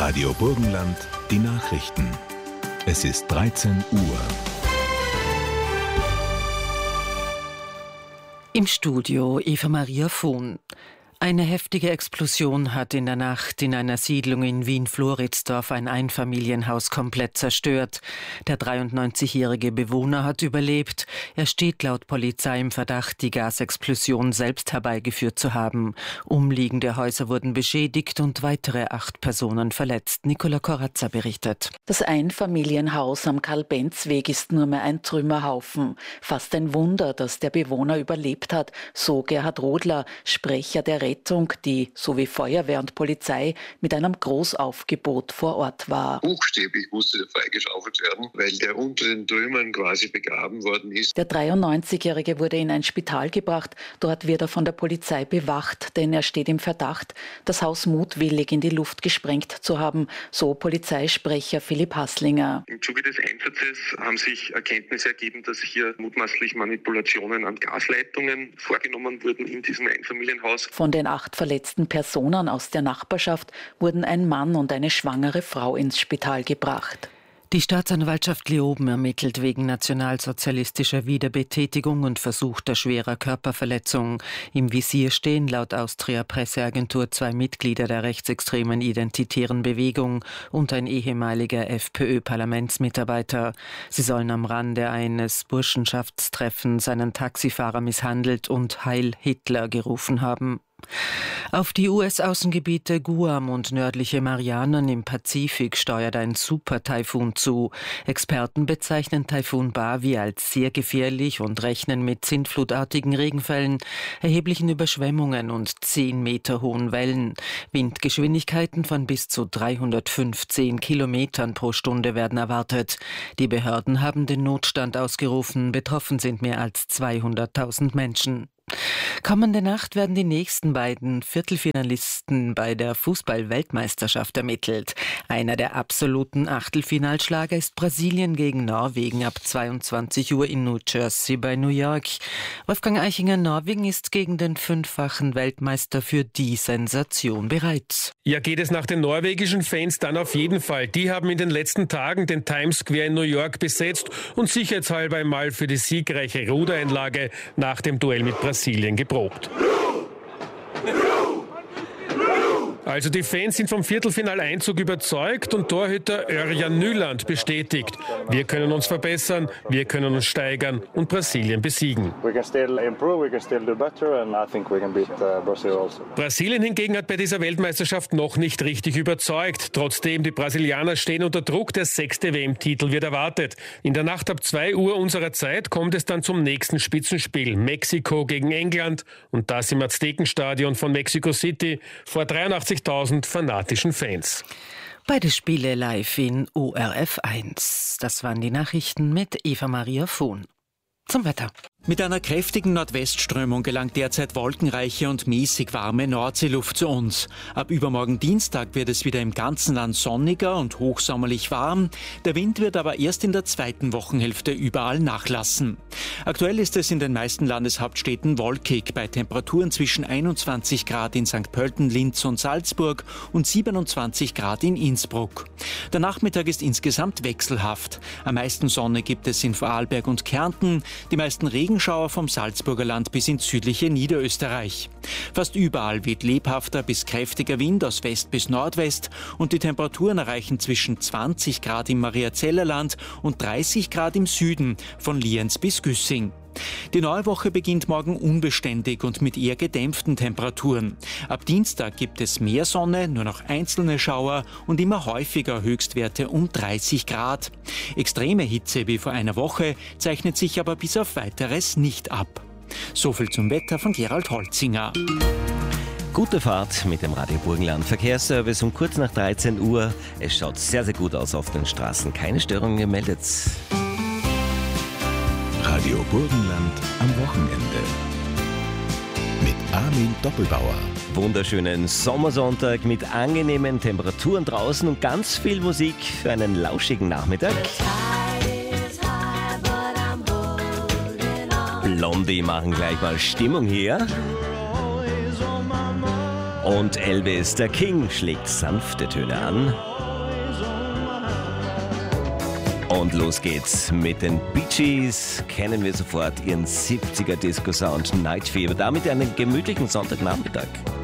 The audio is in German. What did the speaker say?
Radio Burgenland, die Nachrichten. Es ist 13 Uhr. Im Studio Eva Maria Vohn. Eine heftige Explosion hat in der Nacht in einer Siedlung in Wien-Floridsdorf ein Einfamilienhaus komplett zerstört. Der 93-jährige Bewohner hat überlebt. Er steht laut Polizei im Verdacht, die Gasexplosion selbst herbeigeführt zu haben. Umliegende Häuser wurden beschädigt und weitere 8 Personen verletzt. Nicola Corazza berichtet. Das Einfamilienhaus am Karl-Benz-Weg ist nur mehr ein Trümmerhaufen. Fast ein Wunder, dass der Bewohner überlebt hat, so Gerhard Rodler, Sprecher der Rettung, die sowie Feuerwehr und Polizei mit einem Großaufgebot vor Ort war. Buchstäblich musste der freigeschaufelt werden, weil der unter den Trümmern quasi begraben worden ist. Der 93-Jährige wurde in ein Spital gebracht. Dort wird er von der Polizei bewacht, denn er steht im Verdacht, das Haus mutwillig in die Luft gesprengt zu haben, so Polizeisprecher Philipp Hasslinger. Im Zuge des Einsatzes haben sich Erkenntnisse ergeben, dass hier mutmaßlich Manipulationen an Gasleitungen vorgenommen wurden in diesem Einfamilienhaus. Von den 8 verletzten Personen aus der Nachbarschaft wurden ein Mann und eine schwangere Frau ins Spital gebracht. Die Staatsanwaltschaft Leoben ermittelt wegen nationalsozialistischer Wiederbetätigung und versuchter schwerer Körperverletzung. Im Visier stehen laut Austria-Presseagentur 2 Mitglieder der rechtsextremen Identitären Bewegung und ein ehemaliger FPÖ-Parlamentsmitarbeiter. Sie sollen am Rande eines Burschenschaftstreffens einen Taxifahrer misshandelt und Heil Hitler gerufen haben. Auf die US-Außengebiete Guam und nördliche Marianen im Pazifik steuert ein Super-Taifun zu. Experten bezeichnen Taifun Bavi als sehr gefährlich und rechnen mit sintflutartigen Regenfällen, erheblichen Überschwemmungen und 10 Meter hohen Wellen. Windgeschwindigkeiten von bis zu 315 Kilometern pro Stunde werden erwartet. Die Behörden haben den Notstand ausgerufen. Betroffen sind mehr als 200.000 Menschen. Kommende Nacht werden die nächsten beiden Viertelfinalisten bei der Fußball-Weltmeisterschaft ermittelt. Einer der absoluten Achtelfinalschlager ist Brasilien gegen Norwegen ab 22 Uhr in New Jersey bei New York. Wolfgang Eichinger, Norwegen ist gegen den 5-fachen Weltmeister für die Sensation bereit. Ja, geht es nach den norwegischen Fans dann auf jeden Fall. Die haben in den letzten Tagen den Times Square in New York besetzt und sicherheitshalber einmal für die siegreiche Rudereinlage nach dem Duell mit Brasilien geprobt. Also die Fans sind vom Viertelfinaleinzug überzeugt und Torhüter Örjan Nyland bestätigt: Wir können uns verbessern, wir können uns steigern und Brasilien besiegen. Brasilien hingegen hat bei dieser Weltmeisterschaft noch nicht richtig überzeugt. Trotzdem, die Brasilianer stehen unter Druck, der 6. WM-Titel wird erwartet. In der Nacht ab 2 Uhr unserer Zeit kommt es dann zum nächsten Spitzenspiel. Mexiko gegen England und das im Aztekenstadion von Mexico City vor 83.000 fanatischen Fans. Beide Spiele live in ORF 1. Das waren die Nachrichten mit Eva Maria Vohn. Zum Wetter. Mit einer kräftigen Nordwestströmung gelangt derzeit wolkenreiche und mäßig warme Nordseeluft zu uns. Ab übermorgen Dienstag wird es wieder im ganzen Land sonniger und hochsommerlich warm. Der Wind wird aber erst in der zweiten Wochenhälfte überall nachlassen. Aktuell ist es in den meisten Landeshauptstädten wolkig, bei Temperaturen zwischen 21 Grad in St. Pölten, Linz und Salzburg und 27 Grad in Innsbruck. Der Nachmittag ist insgesamt wechselhaft. Am meisten Sonne gibt es in Vorarlberg und Kärnten, die meisten Regenschauer vom Salzburger Land bis ins südliche Niederösterreich. Fast überall weht lebhafter bis kräftiger Wind aus West bis Nordwest und die Temperaturen erreichen zwischen 20 Grad im Mariazellerland und 30 Grad im Süden, von Lienz bis Güssing. Die neue Woche beginnt morgen unbeständig und mit eher gedämpften Temperaturen. Ab Dienstag gibt es mehr Sonne, nur noch einzelne Schauer und immer häufiger Höchstwerte um 30 Grad. Extreme Hitze wie vor einer Woche zeichnet sich aber bis auf Weiteres nicht ab. Soviel zum Wetter von Gerald Holzinger. Gute Fahrt mit dem Radio Burgenland Verkehrsservice um kurz nach 13 Uhr. Es schaut sehr, sehr gut aus auf den Straßen. Keine Störungen gemeldet. Radio Burgenland am Wochenende. Mit Armin Doppelbauer. Wunderschönen Sommersonntag mit angenehmen Temperaturen draußen und ganz viel Musik für einen lauschigen Nachmittag. Blondie machen gleich mal Stimmung hier. Und Elvis, der King, schlägt sanfte Töne an. Und los geht's mit den Bee Gees. Kennen wir sofort ihren 70er Disco-Sound Night Fever. Damit einen gemütlichen Sonntagnachmittag.